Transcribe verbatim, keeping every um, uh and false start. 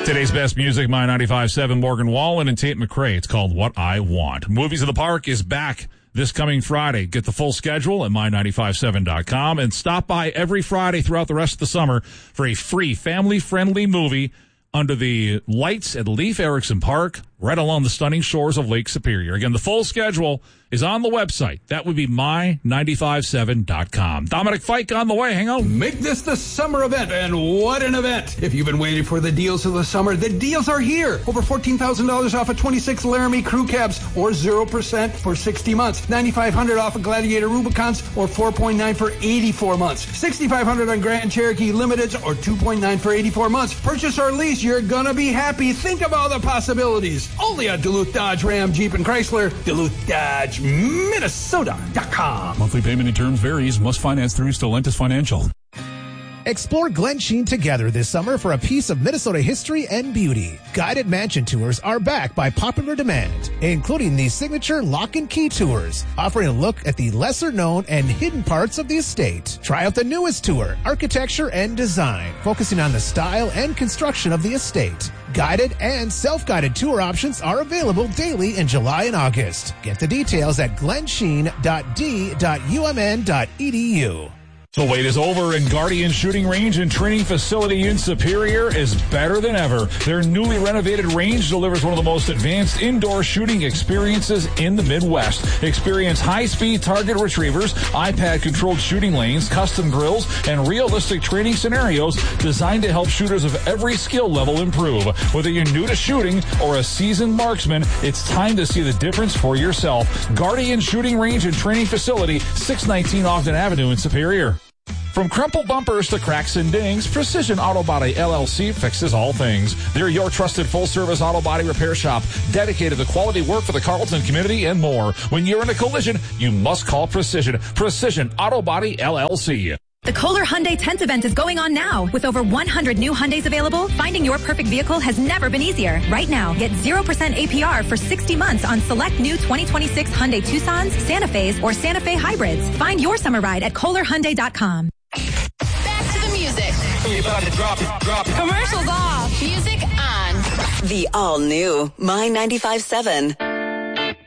Today's best music, My ninety-five point seven, Morgan Wallen and Tate McRae. It's called What I Want. Movies of the Park is back this coming Friday. Get the full schedule at my nine five seven dot com and stop by every Friday throughout the rest of the summer for a free family-friendly movie under the lights at Leif Erikson Park, right along the stunning shores of Lake Superior. Again, the full schedule is on the website. That would be my nine five seven dot com. Dominic Fike on the way. Hang on. Make this the summer event, and what an event. If you've been waiting for the deals of the summer, the deals are here. Over fourteen thousand dollars off of twenty-six Laramie crew cabs, or zero percent for sixty months. nine thousand five hundred dollars off of Gladiator Rubicons, or four point nine for eighty-four months. six thousand five hundred dollars on Grand Cherokee Limiteds, or two point nine for eighty-four months. Purchase or lease, you're gonna be happy. Think of all the possibilities. Only at Duluth Dodge, Ram, Jeep, and Chrysler. Duluth Dodge, Minnesota dot com. Monthly payment and terms varies. Must finance through Stellantis Financial. Explore Glen Sheen together this summer for a piece of Minnesota history and beauty. Guided mansion tours are back by popular demand, including the signature Lock and Key tours, offering a look at the lesser-known and hidden parts of the estate. Try out the newest tour, Architecture and Design, focusing on the style and construction of the estate. Guided and self-guided tour options are available daily in July and August. Get the details at glen sheen dot d dot u m n dot e d u. The wait is over, and Guardian Shooting Range and Training Facility in Superior is better than ever. Their newly renovated range delivers one of the most advanced indoor shooting experiences in the Midwest. Experience high-speed target retrievers, iPad-controlled shooting lanes, custom drills, and realistic training scenarios designed to help shooters of every skill level improve. Whether you're new to shooting or a seasoned marksman, it's time to see the difference for yourself. Guardian Shooting Range and Training Facility, six nineteen Ogden Avenue in Superior. From crumpled bumpers to cracks and dings, Precision Auto Body L L C fixes all things. They're your trusted full-service auto body repair shop, dedicated to quality work for the Carlton community and more. When you're in a collision, you must call Precision. Precision Auto Body L L C. The Kohler Hyundai tenth event is going on now. With over one hundred new Hyundais available, finding your perfect vehicle has never been easier. Right now, get zero percent A P R for sixty months on select new twenty twenty-six Hyundai Tucsons, Santa Fe's, or Santa Fe hybrids. Find your summer ride at kohler hyundai dot com. Back to the music. Drop it, drop it. Commercials off. Music on. The all-new My ninety-five point seven.